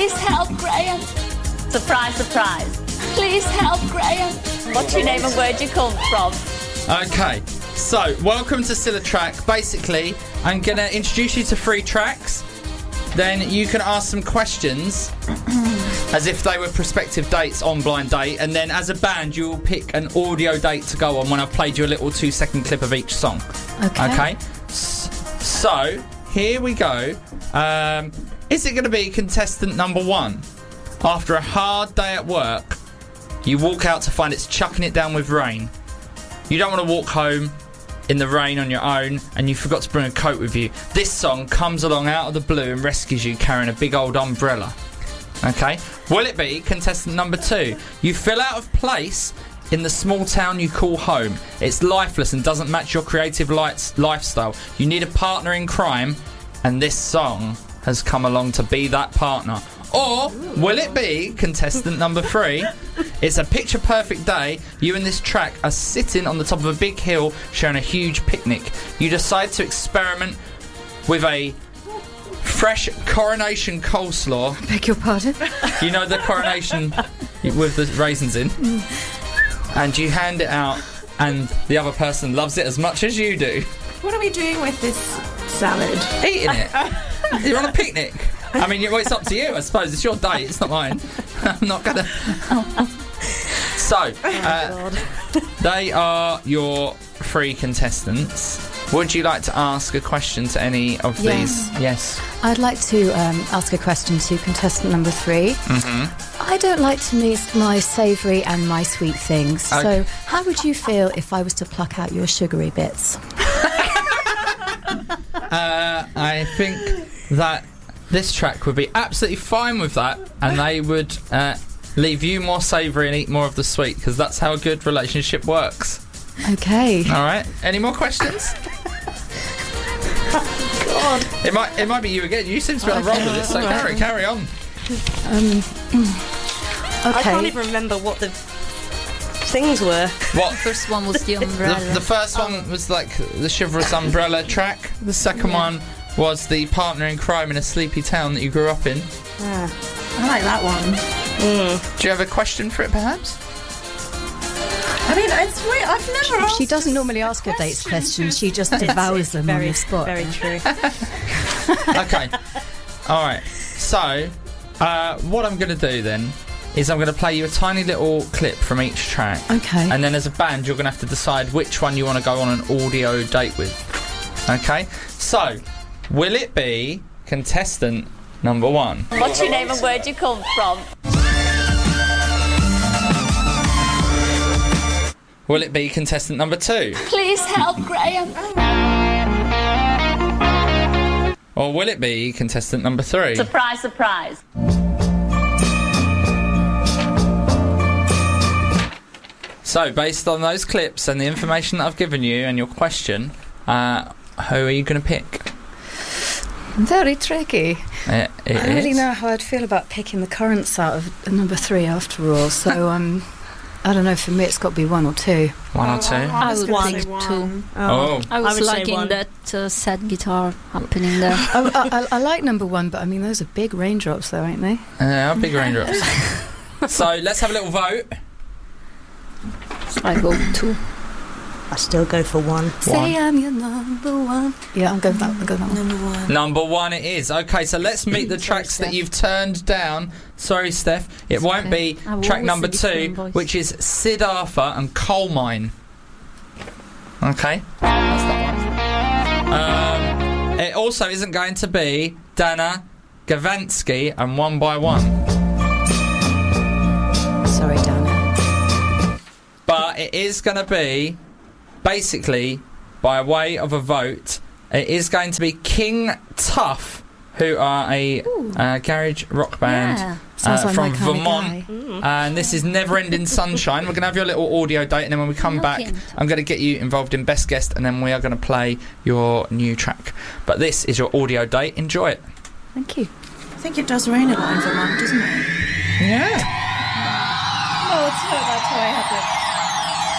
Please help, Graham. Surprise, surprise. Please help, Graham. What's your name and where'd you come from? Okay, so welcome to Still a Track. Basically, I'm going to introduce you to 3 tracks. Then you can ask some questions as if they were prospective dates on Blind Date. And then as a band, you will pick an audio date to go on when I've played you a little 2-second clip of each song. Okay? So, here we go. Is it going to be contestant number 1? After a hard day at work, you walk out to find it's chucking it down with rain. You don't want to walk home in the rain on your own, and you forgot to bring a coat with you. This song comes along out of the blue and rescues you carrying a big old umbrella. Okay? Will it be contestant number 2? You feel out of place in the small town you call home. It's lifeless and doesn't match your creative lifestyle. You need a partner in crime, and this song has come along to be that partner. Or will it be contestant number 3? It's a picture-perfect day. You and this track are sitting on the top of a big hill sharing a huge picnic. You decide to experiment with a fresh coronation coleslaw. I beg your pardon? You know the coronation with the raisins in? And you hand it out, and the other person loves it as much as you do. What are we doing with this salad? Eating it. You're on a picnic. I mean, well, it's up to you, I suppose. It's your date, it's not mine. I'm not going to... So, they are your 3 contestants. Would you like to ask a question to any of these? Yes. I'd like to ask a question to contestant number 3. Mm-hmm. I don't like to mix my savoury and my sweet things. Okay. So how would you feel if I was to pluck out your sugary bits? I think that this track would be absolutely fine with that, and they would leave you more savoury and eat more of the sweet, because that's how a good relationship works. Okay. All right. Any more questions? God. It might be you again. You seem to be on a roll with this, so carry on. Okay. I can't even remember what the things were. What? The first one was the umbrella. The first one was like the chivalrous umbrella track. The second one was the partner in crime in a sleepy town that you grew up in. I like that one. Do you have a question for it, perhaps? I mean, it's weird. I've never asked. She doesn't normally ask her dates questions. She just devours them on the spot. Very true. Okay. All right. So, what I'm going to do then is I'm going to play you a tiny little clip from each track. Okay. And then as a band, you're going to have to decide which one you want to go on an audio date with. Okay? So, will it be contestant number 1? What's your name and where'd you come from? Will it be contestant number 2? Please help, Graham. Or will it be contestant number 3? Surprise, surprise. So, based on those clips and the information that I've given you and your question, who are you going to pick? Very tricky. It I don't really is. know how I'd feel about picking the currants out of number 3 after all. So, I don't know, for me it's got to be 1 or 2. 1 or 2? I was would gonna think say 1. 2. Oh. I was would say liking 1. that sad guitar happening there. I like number 1, but I mean, those are big raindrops though, ain't they? How big raindrops? So, let's have a little vote. I go 2. I still go for 1. Say I'm your number 1. Yeah, I'll go with that. I'll go with that one. Number 1. Number 1 it is. Okay, so let's meet the tracks that you've turned down. Sorry, Steph. It won't be I will track always number see 2, different voice. which is Sid Arthur and Coal Mine. Okay, that's that one. It also isn't going to be Dana Gavansky and One by One. Sorry, Dana. But it is going to be, basically, by way of a vote, it is going to be King Tough, who are a garage rock band Yeah. Sounds like from my kind of Vermont. And this is Never Ending Sunshine. We're going to have your little audio date, and then when we come back, King I'm going to get you involved in Best Guest, and then we are going to play your new track. But this is your audio date. Enjoy it. Thank you. I think it does rain a lot in Vermont, doesn't it? Yeah. Oh, it's so that's why I had to